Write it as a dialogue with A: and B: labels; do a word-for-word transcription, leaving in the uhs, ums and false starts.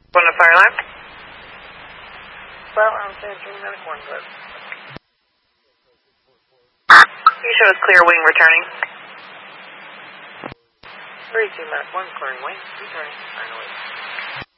A: On the fire line?
B: Well, I'm saying three medic one, but...
A: You show us clear wing returning.
B: three two medic one, clearing wing, returning. I know it.